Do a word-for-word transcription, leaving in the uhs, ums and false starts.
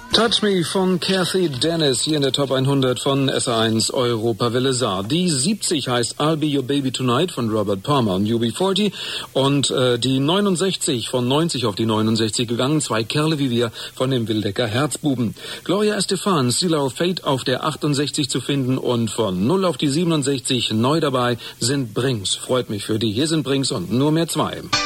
Touch Me von Kathy Dennis hier in der Top hundert von S R eins Europawelle Saar. Die siebzig heißt I'll Be Your Baby Tonight von Robert Palmer und U B vierzig und äh, die neunundsechzig von neunzig auf die neunundsechzig gegangen, zwei Kerle wie wir von dem Wildecker Herzbuben. Gloria Estefan, Seal Our Fate auf der achtundsechzig zu finden und von null auf die siebenundsechzig neu dabei sind Brings. Freut mich für die. Hier sind Brings und nur mehr zwei.